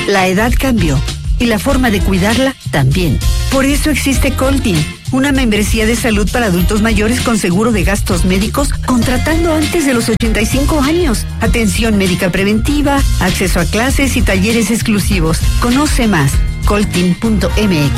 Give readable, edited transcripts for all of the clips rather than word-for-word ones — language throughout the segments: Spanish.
La edad cambió y la forma de cuidarla también. Por eso existe Coltin, una membresía de salud para adultos mayores con seguro de gastos médicos contratando antes de los 85 años. Atención médica preventiva, acceso a clases y talleres exclusivos. Conoce más, coltin.mx.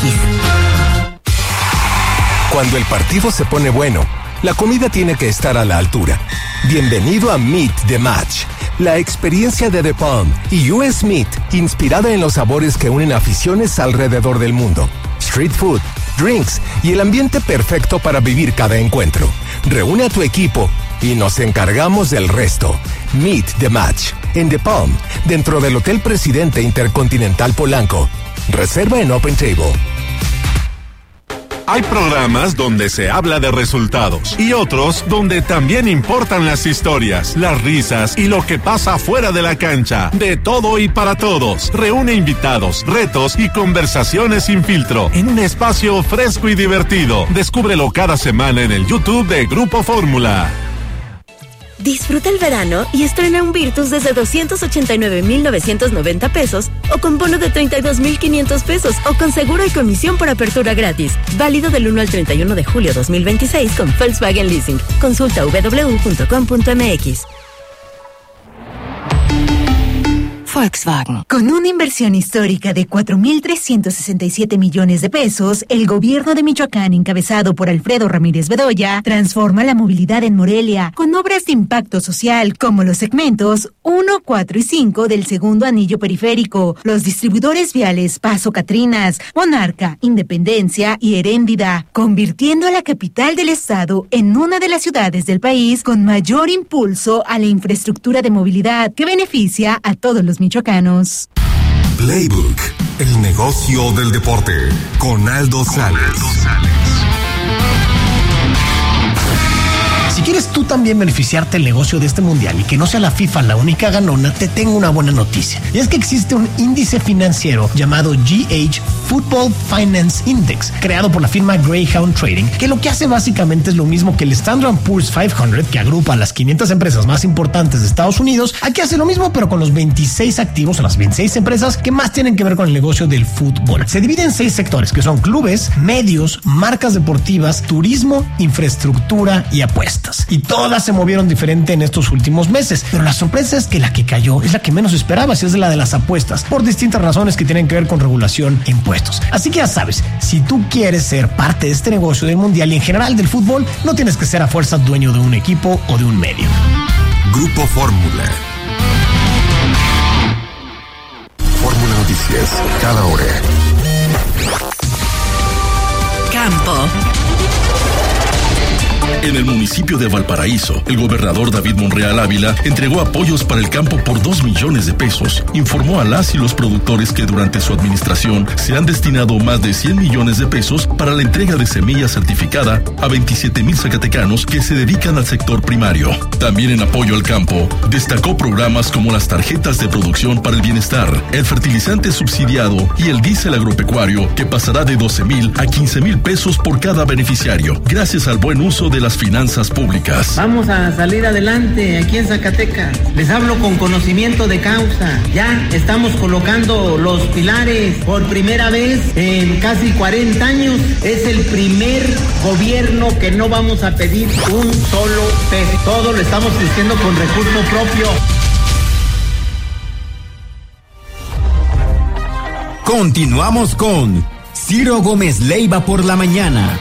Cuando el partido se pone bueno, la comida tiene que estar a la altura. Bienvenido a Meet the Match, la experiencia de The Palm y US Meat, inspirada en los sabores que unen aficiones alrededor del mundo. Street food, drinks y el ambiente perfecto para vivir cada encuentro. Reúne a tu equipo y nos encargamos del resto. Meet the Match en The Palm, dentro del Hotel Presidente Intercontinental Polanco. Reserva en Open Table. Hay programas donde se habla de resultados y otros donde también importan las historias, las risas y lo que pasa fuera de la cancha. De todo y para todos. Reúne invitados, retos y conversaciones sin filtro en un espacio fresco y divertido. Descúbrelo cada semana en el YouTube de Grupo Fórmula. Disfruta el verano y estrena un Virtus desde 289,990 pesos o con bono de 32,500 pesos o con seguro y comisión por apertura gratis. Válido del 1 al 31 de julio 2026 con Volkswagen Leasing. Consulta www.com.mx. Volkswagen. Con una inversión histórica de 4,367 millones de pesos, el gobierno de Michoacán, encabezado por Alfredo Ramírez Bedoya, transforma la movilidad en Morelia con obras de impacto social como los segmentos 1, 4 y 5 del segundo anillo periférico, los distribuidores viales Paso Catrinas, Monarca, Independencia y Heréndida, convirtiendo a la capital del estado en una de las ciudades del país con mayor impulso a la infraestructura de movilidad que beneficia a todos los michoacanos. Playbook, el negocio del deporte, con Aldo Sales. Si quieres tú también beneficiarte del negocio de este mundial y que no sea la FIFA la única ganona, te tengo una buena noticia. Y es que existe un índice financiero llamado GH Football Finance Index, creado por la firma Greyhound Trading, que lo que hace básicamente es lo mismo que el Standard & Poor's 500, que agrupa a las 500 empresas más importantes de Estados Unidos. Aquí hace lo mismo, pero con los 26 activos o las 26 empresas que más tienen que ver con el negocio del fútbol. Se divide en 6 sectores, que son clubes, medios, marcas deportivas, turismo, infraestructura y apuestas. Y todas se movieron diferente en estos últimos meses, pero la sorpresa es que la que cayó es la que menos esperabas, y es la de las apuestas, por distintas razones que tienen que ver con regulación e impuestos. Así que ya sabes, si tú quieres ser parte de este negocio del mundial y en general del fútbol, no tienes que ser a fuerza dueño de un equipo o de un medio. Grupo Fórmula. Fórmula Noticias, cada hora. Campo. En el municipio de Valparaíso, el gobernador David Monreal Ávila entregó apoyos para el campo por 2 millones de pesos. Informó a las y los productores que durante su administración se han destinado más de 100 millones de pesos para la entrega de semilla certificada a 27,000 zacatecanos que se dedican al sector primario. También en apoyo al campo, destacó programas como las tarjetas de producción para el bienestar, el fertilizante subsidiado y el diésel agropecuario, que pasará de 12,000 a 15,000 pesos por cada beneficiario, gracias al buen uso de las finanzas públicas. Vamos a salir adelante aquí en Zacatecas. Les hablo con conocimiento de causa. Ya estamos colocando los pilares por primera vez en casi 40 años. Es el primer gobierno que no vamos a pedir un solo peso. Todo lo estamos haciendo con recurso propio. Continuamos con Ciro Gómez Leiva por la mañana.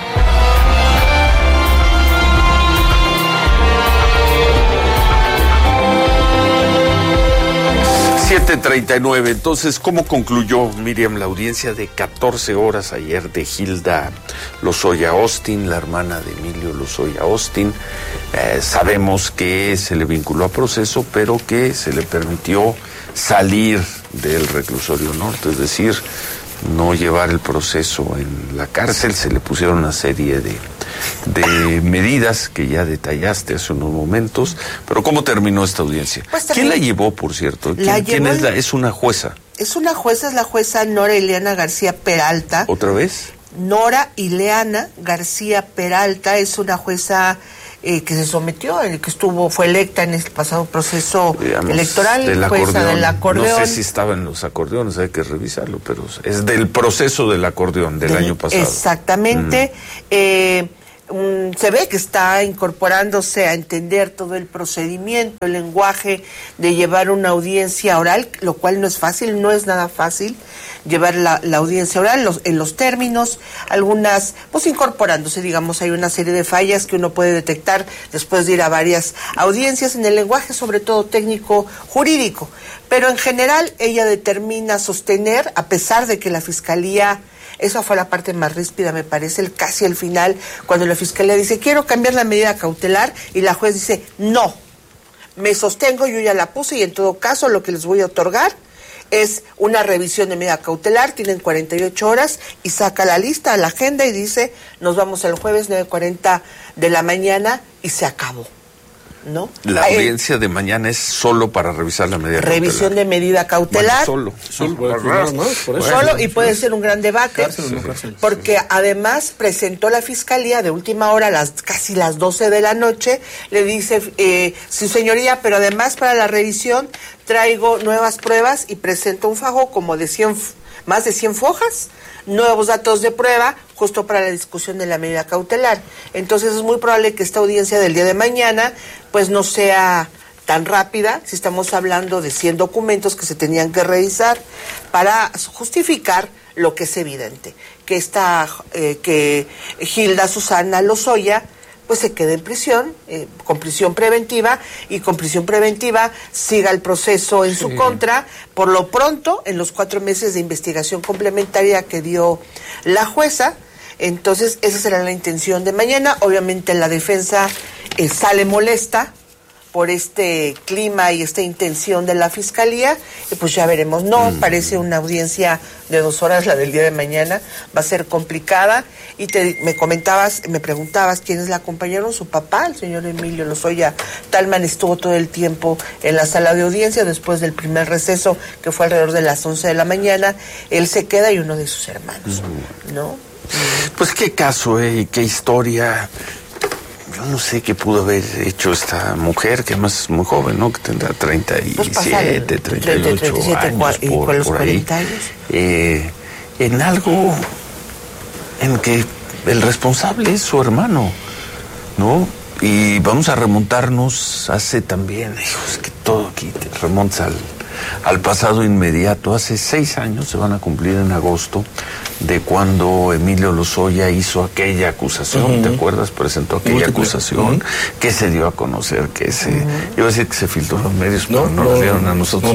7:39. Entonces, ¿cómo concluyó, Miriam, la audiencia de 14 horas ayer de Hilda Lozoya Austin, la hermana de Emilio Lozoya Austin? Sabemos que se le vinculó a proceso, pero que se le permitió salir del reclusorio norte, es decir, no llevar el proceso en la cárcel. Se le pusieron una serie de medidas que ya detallaste hace unos momentos. Pero ¿cómo terminó esta audiencia? Pues ¿Quién la llevó, por cierto? ¿Quién es es una jueza? Es una jueza, es la jueza Nora Ileana García Peralta. ¿Otra vez? Nora Ileana García Peralta es una jueza que se sometió, fue electa en el pasado proceso electoral, del jueza del acordeón. No sé si estaba en los acordeones, hay que revisarlo, pero es del proceso del acordeón del año pasado. Exactamente. Se ve que está incorporándose a entender todo el procedimiento, el lenguaje de llevar una audiencia oral, lo cual no es fácil, no es nada fácil llevar la audiencia oral en los términos, algunas, pues incorporándose, digamos, hay una serie de fallas que uno puede detectar después de ir a varias audiencias en el lenguaje, sobre todo técnico jurídico, pero en general ella determina sostener, a pesar de que la Fiscalía... Esa fue la parte más ríspida, me parece, casi al final, cuando la Fiscalía dice, quiero cambiar la medida cautelar, y la juez dice, no, me sostengo, yo ya la puse, y en todo caso lo que les voy a otorgar es una revisión de medida cautelar, tienen 48 horas, y saca la lista, la agenda, y dice, nos vamos el jueves 9:40 de la mañana, y se acabó. ¿No? La audiencia de mañana es solo para revisar la medida cautelar. Revisión de medida cautelar. Bueno, solo y puede ser un gran debate, porque además presentó la Fiscalía de última hora, casi las 12 de la noche, le dice, su señoría, pero además para la revisión traigo nuevas pruebas y presento un fajo como de más de 100 fojas, nuevos datos de prueba, justo para la discusión de la medida cautelar. Entonces es muy probable que esta audiencia del día de mañana pues no sea tan rápida, si estamos hablando de 100 documentos que se tenían que revisar para justificar lo que es evidente, que Hilda Susana Lozoya pues se quede en prisión, con prisión preventiva, y con prisión preventiva siga el proceso en su contra, por lo pronto, en los 4 meses de investigación complementaria que dio la jueza. Entonces, esa será la intención de mañana. Obviamente la defensa sale molesta por este clima y esta intención de la Fiscalía, y pues ya veremos. No parece una audiencia de 2 horas la del día de mañana, va a ser complicada, y me preguntabas quiénes la acompañaron. Su papá, el señor Emilio Lozoya Talman, estuvo todo el tiempo en la sala de audiencia después del primer receso, que fue alrededor de las 11 de la mañana, él se queda y uno de sus hermanos, ¿no? Pues qué caso, qué historia. Yo no sé qué pudo haber hecho esta mujer, que además es muy joven, ¿no? Que tendrá 37, 38 años, por los 40 años. En algo en que el responsable es su hermano, ¿no? Y vamos a remontarnos hace también, es que todo aquí te remonta al pasado inmediato. Hace 6 años, se van a cumplir en agosto, de cuando Emilio Lozoya hizo aquella acusación, ¿te acuerdas? Presentó aquella acusación que se dio a conocer, que iba a decir que se filtró en los medios, pero no la dieron a nosotros.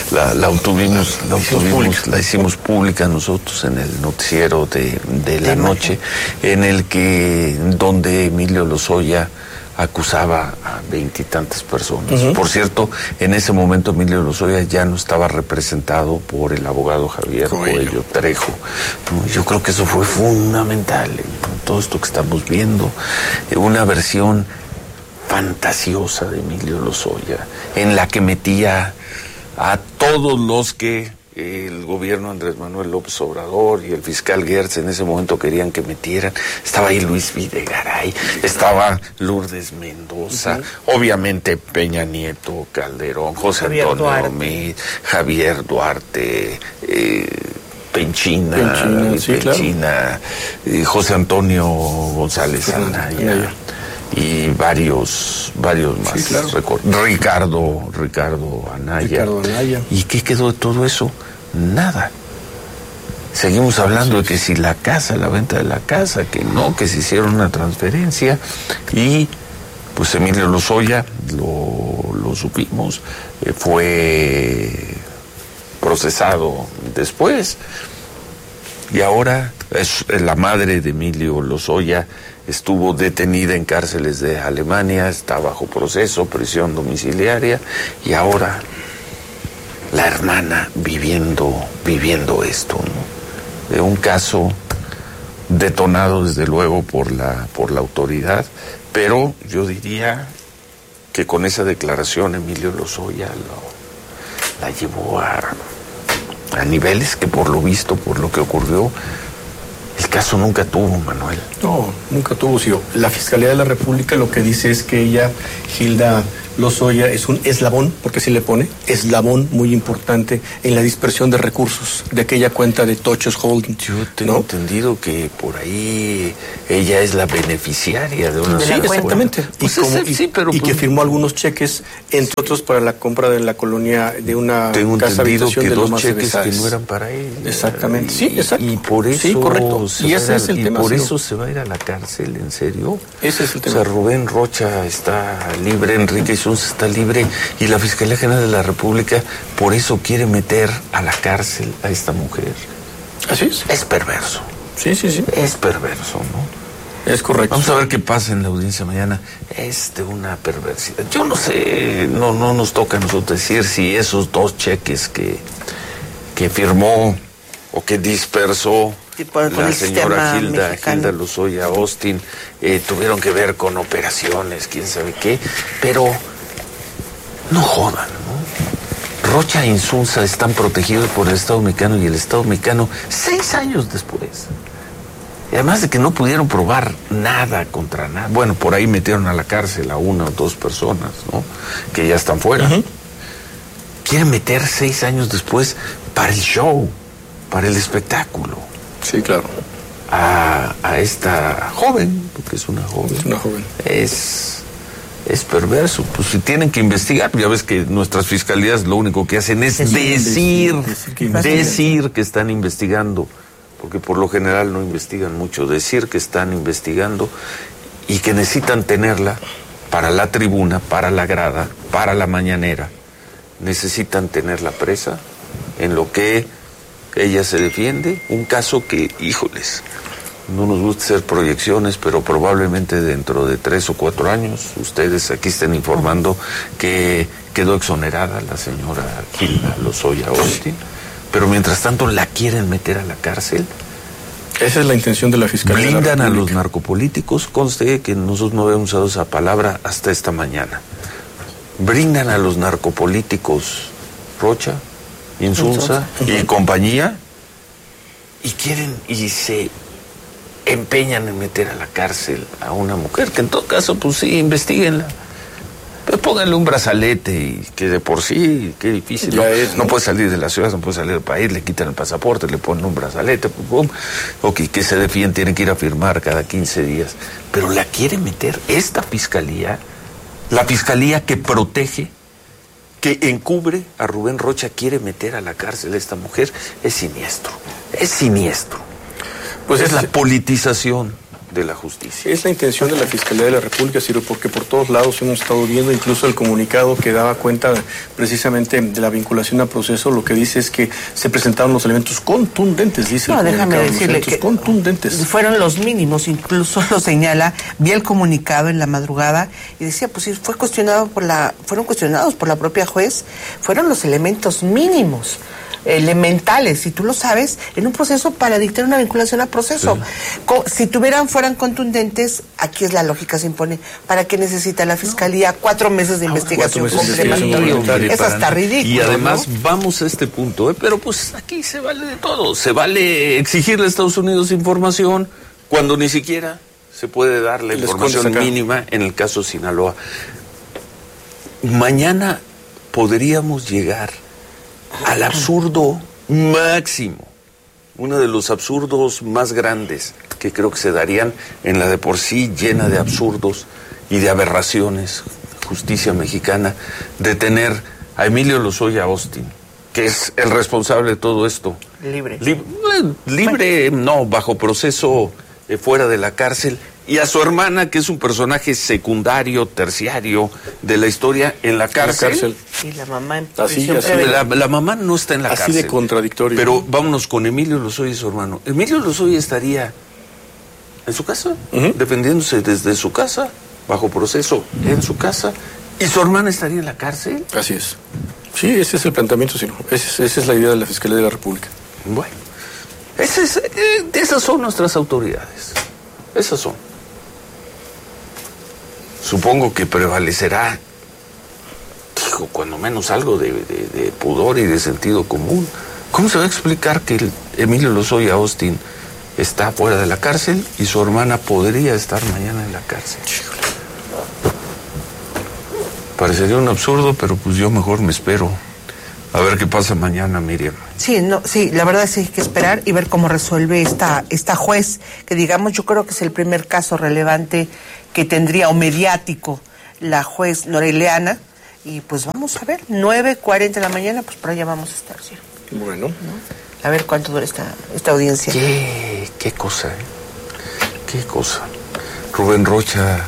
La hicimos pública nosotros en el noticiero de la noche, donde Emilio Lozoya acusaba a 20 y tantas personas. Por cierto, en ese momento Emilio Lozoya ya no estaba representado por el abogado Javier Coello Trejo. Yo creo que eso fue fundamental en todo esto que estamos viendo, una versión fantasiosa de Emilio Lozoya, en la que metía a todos los que el gobierno Andrés Manuel López Obrador y el fiscal Gertz en ese momento querían que metieran. Estaba ahí Luis Videgaray, estaba Lourdes Mendoza, obviamente Peña Nieto, Calderón, José Antonio Meade, Javier Duarte, Penchina, José Antonio González Anaya. Y varios más. Ricardo Anaya. ¿Y qué quedó de todo eso? Nada. Seguimos hablando de que si la venta de la casa, que no, que se hicieron una transferencia, y pues Emilio Lozoya, lo supimos, fue procesado después, y ahora es la madre de Emilio Lozoya. Estuvo detenida en cárceles de Alemania, está bajo proceso, prisión domiciliaria, y ahora la hermana viviendo esto, ¿no? De un caso detonado desde luego por la autoridad, pero yo diría que con esa declaración Emilio Lozoya la llevó a niveles que por lo visto, por lo que ocurrió, El caso nunca tuvo, Manuel. No, nunca tuvo, Ciro. La Fiscalía de la República lo que dice es que ella, Gilda Lozoya, es un eslabón, porque así le pone, eslabón muy importante en la dispersión de recursos de aquella cuenta de Tochos Holding. Yo tengo entendido que por ahí ella es la beneficiaria de una... Sí, exactamente. Pues y que firmó algunos cheques, entre otros para la compra de la colonia de una casa habitación que de dos Lomas de cheques Besares. que no eran para ella. Exactamente, sí, exacto. Y por eso... Sí, correcto. Y ese es el tema. Por eso se va a ir a la cárcel, ¿en serio? Ese es el tema. O sea, Rubén Rocha está libre, Enrique Insunza está libre, y la Fiscalía General de la República por eso quiere meter a la cárcel a esta mujer. Así es. Es perverso. Sí. Es perverso, ¿no? Es correcto. Vamos a ver qué pasa en la audiencia mañana. Es de una perversidad. Yo no sé, no nos toca a nosotros decir si esos dos cheques que firmó o que dispersó la señora Gilda Lozoya Austin tuvieron que ver con operaciones, quién sabe qué, pero no jodan, ¿no? Rocha e Insunza están protegidos por el Estado mexicano, y el Estado mexicano 6 años después. Y además de que no pudieron probar nada contra nada. Bueno, por ahí metieron a la cárcel a 1 o 2 personas, ¿no? Que ya están fuera. Quieren meter 6 años después para el show, para el espectáculo. Sí, claro. A esta joven, porque es una joven. Es una joven. Es perverso. Pues si tienen que investigar, ya ves que nuestras fiscalías lo único que hacen es decir que están investigando, porque por lo general no investigan mucho. Decir que están investigando y que necesitan tenerla para la tribuna, para la grada, para la mañanera. Necesitan tenerla presa en lo que ella se defiende. Un caso que, híjoles, no nos gusta hacer proyecciones, pero probablemente dentro de 3 o 4 años ustedes aquí estén informando que quedó exonerada la señora Gilda Lozoya Austin, pero mientras tanto la quieren meter a la cárcel. Esa es la intención de la Fiscalía. Blindan a los narcopolíticos. Conste que nosotros no habíamos usado esa palabra hasta esta mañana. Brindan a los narcopolíticos Rocha, Insunza y compañía, y quieren y se empeñan en meter a la cárcel a una mujer que en todo caso, pues sí, investíguenla, pero pónganle un brazalete, y que de por sí, qué difícil, no puede salir de la ciudad, no puede salir del país, le quitan el pasaporte, le ponen un brazalete, o que se defienden, tienen que ir a firmar cada 15 días, pero la quiere meter esta fiscalía, la fiscalía que protege, que encubre a Rubén Rocha, quiere meter a la cárcel a esta mujer. Es siniestro. Pues es la politización de la justicia. Es la intención de la Fiscalía de la República, Ciro, porque por todos lados hemos estado viendo, incluso el comunicado que daba cuenta precisamente de la vinculación a proceso, lo que dice es que se presentaron los elementos contundentes, dice el comunicado. Déjame decirle que contundentes. Fueron los mínimos, incluso lo señala, vi el comunicado en la madrugada y decía, pues sí, fueron cuestionados por la propia juez, fueron los elementos mínimos, elementales, si tú lo sabes, en un proceso para dictar una vinculación a proceso. Sí. Si fueran contundentes, aquí es la lógica, se impone. ¿Para qué necesita la Fiscalía 4 meses de investigación complementaria? Es hasta ridículo. Y además, vamos a este punto, pero pues aquí se vale de todo. Se vale exigirle a Estados Unidos información cuando ni siquiera se puede dar la información mínima en el caso Sinaloa. Mañana podríamos llegar al absurdo máximo, uno de los absurdos más grandes que creo que se darían en la de por sí llena de absurdos y de aberraciones, justicia mexicana, de tener a Emilio Lozoya Austin, que es el responsable de todo esto. Libre, no, bajo proceso, fuera de la cárcel, y a su hermana, que es un personaje secundario, terciario de la historia, en la cárcel. Y la mamá en prisión. La mamá no está en la cárcel. Así de contradictorio. Pero vámonos con Emilio Lozoya y su hermano. Emilio Lozoya estaría en su casa, defendiéndose desde su casa, bajo proceso en su casa, y su hermana estaría en la cárcel. Así es. Sí, ese es el planteamiento, sino esa es la idea de la Fiscalía de la República. Bueno, esas son nuestras autoridades. Esas son. Supongo que prevalecerá, cuando menos algo de pudor y de sentido común. ¿Cómo se va a explicar que Emilio Lozoya Austin está fuera de la cárcel y su hermana podría estar mañana en la cárcel. Parecería un absurdo, pero pues yo mejor me espero a ver qué pasa mañana, Miriam. Sí, la verdad es que hay que esperar y ver cómo resuelve esta juez, que digamos, yo creo que es el primer caso relevante que tendría, o mediático, la juez Noreleana, y pues vamos a ver, 9:40 de la mañana, pues por allá vamos a estar, ¿sí? Bueno. ¿No? A ver cuánto dura esta audiencia. Qué cosa, qué cosa. Rubén Rocha.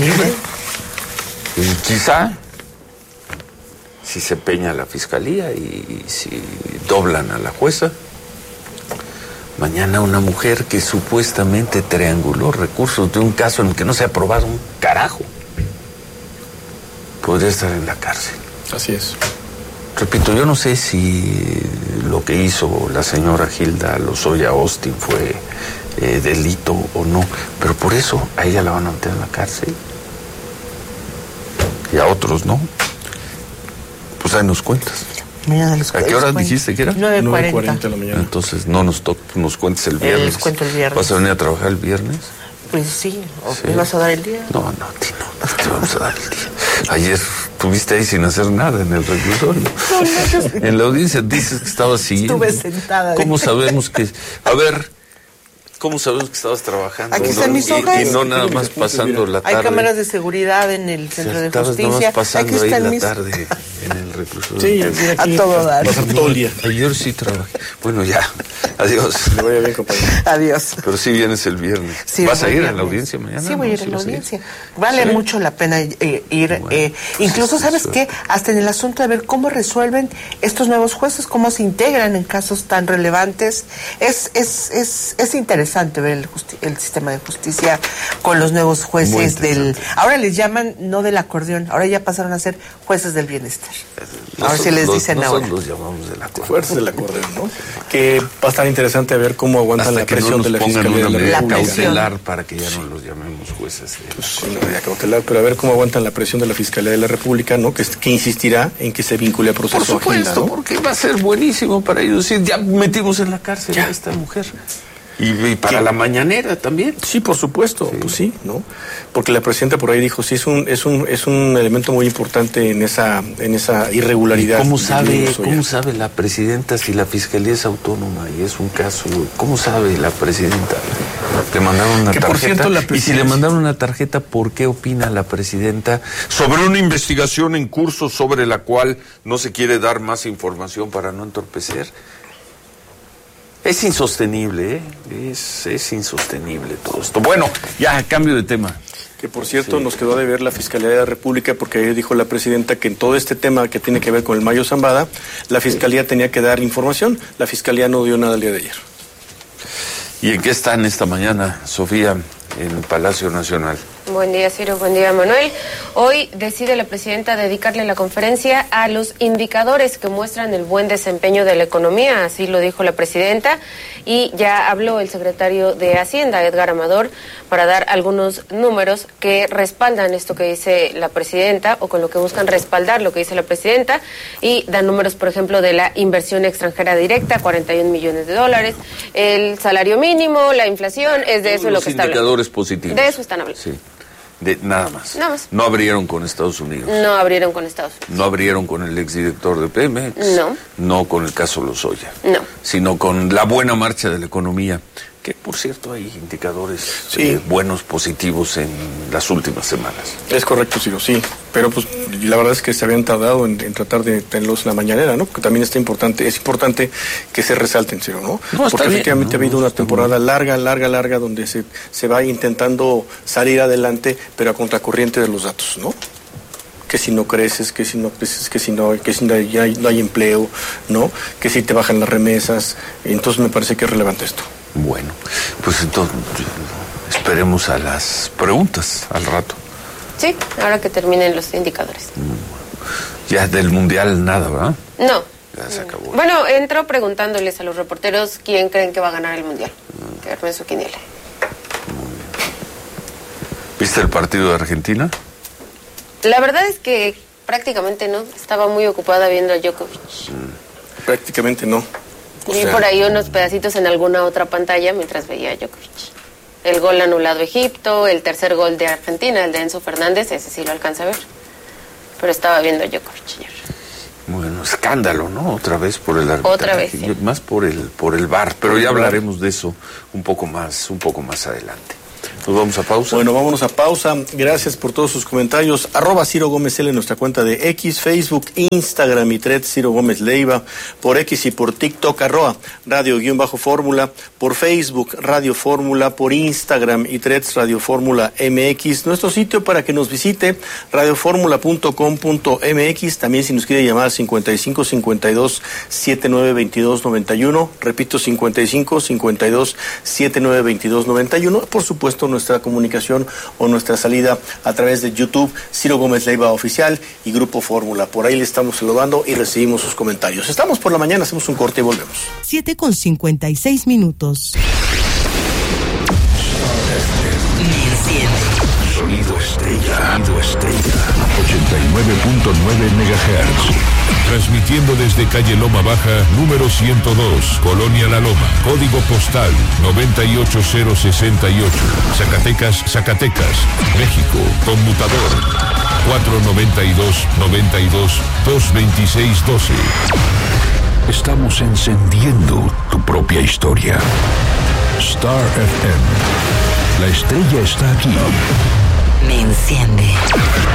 Y quizá, si se peña la fiscalía y si doblan a la jueza, mañana una mujer que supuestamente trianguló recursos de un caso en el que no se ha probado un carajo, podría estar en la cárcel. Así es. Repito, yo no sé si lo que hizo la señora Hilda Lozoya Austin fue delito o no, pero por eso a ella la van a meter en la cárcel y a otros no. Pues ahí nos cuentas. ¿A qué hora dijiste que era? 9:40 de la mañana. Entonces no nos cuentes el viernes. Les cuento el viernes. ¿Vas a venir a trabajar el viernes? Pues sí, ¿o me vas a dar el día? No te vamos a dar el día. Ayer estuviste ahí sin hacer nada en el reclusorio. En la audiencia dices que estabas siguiendo. Estuve sentada. ¿Cómo sabemos que... A ver, ¿cómo sabemos que estabas trabajando? Aquí están mis hojas. Y no nada más pasando la tarde. Hay cámaras de seguridad en el centro de justicia. Nada más pasando Aquí ahí están la tarde en el reclusorio. Sí, a todo dar. Todo el día. Ayer sí trabajé. Bueno, ya. Adiós. Me vaya bien, compañero. Adiós. Pero sí vienes el viernes. Sí, ¿Vas a ir a la audiencia mañana? Sí, voy a ir a la audiencia. Vale mucho la pena ir. Bueno, incluso, ¿sabes qué? Hasta en el asunto de ver cómo resuelven estos nuevos jueces, cómo se integran en casos tan relevantes. Es interesante ver el sistema de justicia con los nuevos jueces ahora les llaman no del acordeón, ahora ya pasaron a ser jueces del bienestar. Ahora sí les dicen ahora. Los llamamos del acordeón. Fuerzas del acordeón, ¿no? Que va a estar interesante ver cómo aguantan la presión de la fiscalía de la cautelar para que ya no los llamemos jueces. Pues sí, no había cautelar, pero a ver cómo aguantan la presión de la fiscalía de la República, ¿no? Que insistirá en que se vincule a proceso. Por supuesto, Hilda, ¿no? porque va a ser buenísimo para ellos decir, ya metimos en la cárcel a esta mujer. Y para la mañanera también. Sí, por supuesto, sí. Pues sí, ¿no? Porque la presidenta por ahí dijo, sí, es un elemento muy importante en esa irregularidad. ¿Cómo sabe la presidenta si la fiscalía es autónoma y es un caso? ¿Cómo sabe la presidenta? Le mandaron una tarjeta. Por cierto, y si le mandaron una tarjeta, ¿por qué opina la presidenta sobre una investigación en curso sobre la cual no se quiere dar más información para no entorpecer? Es insostenible, es insostenible todo esto. Bueno, ya, cambio de tema. Que por cierto, nos quedó de ver la Fiscalía de la República, porque ayer dijo la presidenta que en todo este tema que tiene que ver con el Mayo Zambada, la Fiscalía tenía que dar información. La Fiscalía no dio nada el día de ayer. ¿Y en qué están esta mañana, Sofía, en Palacio Nacional? Buen día, Ciro. Buen día, Manuel. Hoy decide la presidenta dedicarle la conferencia a los indicadores que muestran el buen desempeño de la economía, así lo dijo la presidenta, y ya habló el secretario de Hacienda, Edgar Amador, para dar algunos números que respaldan esto que dice la presidenta, o con lo que buscan respaldar lo que dice la presidenta, y dan números, por ejemplo, de la inversión extranjera directa, 41 millones de dólares, el salario mínimo, la inflación, es de eso lo que está hablando. Indicadores positivos. De eso están hablando. Sí. Nada más. Nada más. No abrieron con Estados Unidos. No abrieron con Estados Unidos. No abrieron con el exdirector de Pemex. No. No con el caso Lozoya. No. Sino con la buena marcha de la economía. Que, por cierto, hay indicadores buenos, positivos en las últimas semanas. Es correcto, sí. Pero pues la verdad es que se habían tardado en tratar de tenerlos en la mañanera, ¿no? Porque también es importante que se resalten, Ciro, ¿no? Porque efectivamente ha habido una temporada larga, donde se va intentando salir adelante, pero a contracorriente de los datos, ¿no? Que si no creces, que si no no hay empleo, ¿no? Que si te bajan las remesas. Entonces me parece que es relevante esto. Bueno, pues entonces esperemos a las preguntas al rato. Sí, ahora que terminen los indicadores. Ya del Mundial nada, ¿verdad? No. Ya se acabó. Bueno, entró preguntándoles a los reporteros quién creen que va a ganar el Mundial. Que arme su quiniela. Muy bien. ¿Viste el partido de Argentina? La verdad es que prácticamente no. Estaba muy ocupada viendo a Djokovic. Prácticamente no. Vi por ahí unos pedacitos en alguna otra pantalla mientras veía a Djokovic. El gol anulado a Egipto, el tercer gol de Argentina, el de Enzo Fernández, ese sí lo alcanza a ver. Pero estaba viendo a Djokovic ayer. Bueno, escándalo, ¿no? Otra vez por el arbitraje. Otra vez, sí. Más por el VAR, pero ya hablaremos de eso un poco más adelante. ¿Nos vamos a pausa? Bueno, vámonos a pausa. Gracias por todos sus comentarios. @Ciro Gómez L en nuestra cuenta de X, Facebook, Instagram y Threads Ciro Gómez Leiva. Por X y por TikTok, @Radio_Fórmula. Por Facebook, Radio Fórmula. Por Instagram y Threads Radio Fórmula MX. Nuestro sitio para que nos visite, radioformula.com.mx. También si nos quiere llamar 55 52 79 22 91. Repito, 55 52 79 22 91. Por supuesto, nuestra comunicación o nuestra salida a través de YouTube, Ciro Gómez Leiva Oficial y Grupo Fórmula. Por ahí le estamos saludando y recibimos sus comentarios. Estamos por la mañana, hacemos un corte y volvemos. 7:56. Sonido Estrella. 89.9 MHz. Transmitiendo desde calle Loma Baja, número 102, Colonia La Loma. Código postal 98068. Zacatecas, México. Conmutador 492-92-226-12. Estamos encendiendo tu propia historia. Star FM. La estrella está aquí. Me enciende.